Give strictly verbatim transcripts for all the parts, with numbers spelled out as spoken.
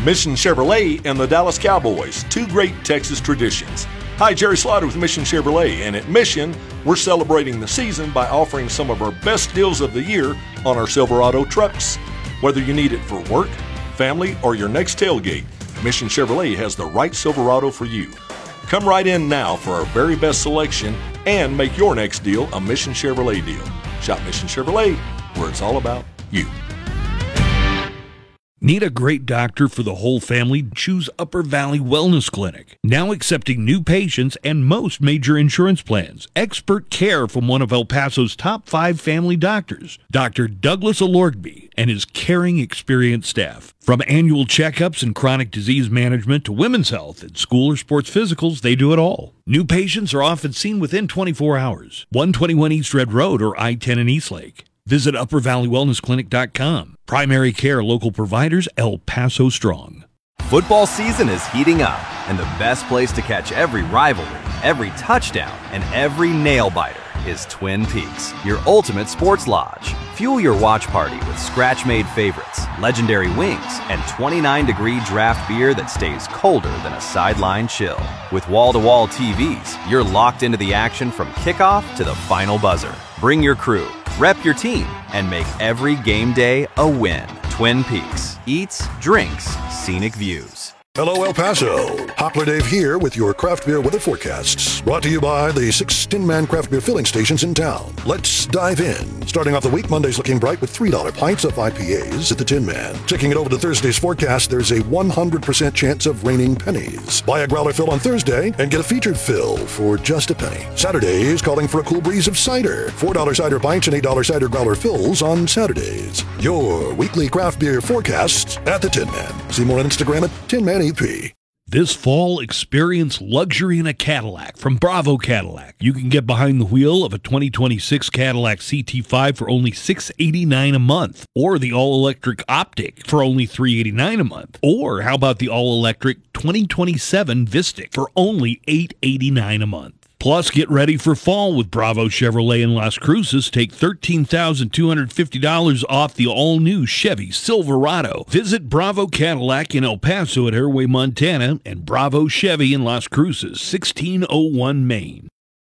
Mission Chevrolet and the Dallas Cowboys, two great Texas traditions. Hi, Jerry Slaughter with Mission Chevrolet, and at Mission, we're celebrating the season by offering some of our best deals of the year on our Silverado trucks. Whether you need it for work, family, or your next tailgate, Mission Chevrolet has the right Silverado for you. Come right in now for our very best selection and make your next deal a Mission Chevrolet deal. Shop Mission Chevrolet, where it's all about you. Need a great doctor for the whole family? Choose Upper Valley Wellness Clinic. Now accepting new patients and most major insurance plans. Expert care from one of El Paso's top five family doctors, Doctor Douglas Alorgby, and his caring, experienced staff. From annual checkups and chronic disease management to women's health and school or sports physicals, they do it all. New patients are often seen within twenty-four hours. one twenty-one East Red Road or I ten in Eastlake. Visit upper valley wellness clinic dot com. Primary care local providers, El Paso Strong. Football season is heating up, and the best place to catch every rivalry, every touchdown, and every nail-biter is Twin Peaks, your ultimate sports lodge. Fuel your watch party with scratch-made favorites, legendary wings, and twenty-nine degree draft beer that stays colder than a sideline chill. With wall-to-wall T Vs, you're locked into the action from kickoff to the final buzzer. Bring your crew, rep your team, and make every game day a win. Twin Peaks. Eats, drinks, scenic views. Hello, El Paso. Hopler Dave here with your craft beer weather forecasts. Brought to you by the six Tin-Man craft beer filling stations in town. Let's dive in. Starting off the week, Monday's looking bright with three dollar pints of I P As at the Tin Man. Taking it over to Thursday's forecast, there's a one hundred percent chance of raining pennies. Buy a growler fill on Thursday and get a featured fill for just a penny. Saturday is calling for a cool breeze of cider. four dollar cider pints and eight dollar cider growler fills on Saturdays. Your weekly craft beer forecasts at the Tin Man. See more on Instagram at Tin Man E P. This fall, experience luxury in a Cadillac from Bravo Cadillac. You can get behind the wheel of a twenty twenty-six Cadillac C T five for only six hundred eighty-nine dollars a month, or the all-electric Optiq for only three hundred eighty-nine dollars a month. Or how about the all-electric twenty twenty-seven Vistiq for only eight hundred eighty-nine dollars a month? Plus, get ready for fall with Bravo Chevrolet in Las Cruces. Take thirteen thousand two hundred fifty dollars off the all-new Chevy Silverado. Visit Bravo Cadillac in El Paso at Airway, Montana, and Bravo Chevy in Las Cruces, sixteen oh one Main.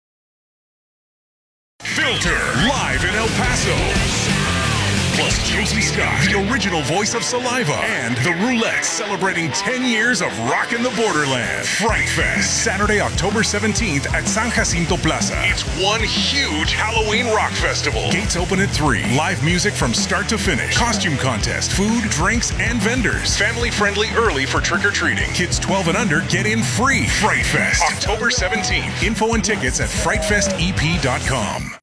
Filter, live in El Paso. Plus Josie Scott, the original voice of Saliva, and the Roulettes celebrating ten years of rockin' the borderland. Fright Fest, Saturday, October seventeenth at San Jacinto Plaza. It's one huge Halloween rock festival. Gates open at three. Live music from start to finish. Costume contest, food, drinks, and vendors. Family friendly early for trick-or-treating. Kids twelve and under get in free. Fright Fest, October seventeenth. Info and tickets at fright fest e p dot com.